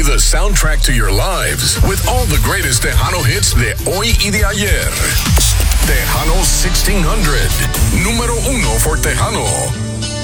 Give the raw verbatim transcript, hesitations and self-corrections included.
the soundtrack to your lives with all the greatest Tejano hits de hoy y de ayer. Tejano sixteen hundred, número uno for Tejano.